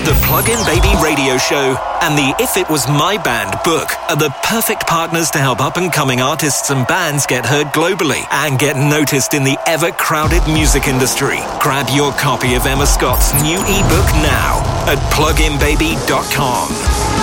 The Plug-in Baby radio show and the If It Was My Band book are the perfect partners to help up-and-coming artists and bands get heard globally and get noticed in the ever-crowded music industry. Grab your copy of Emma Scott's new ebook now at pluginbaby.com.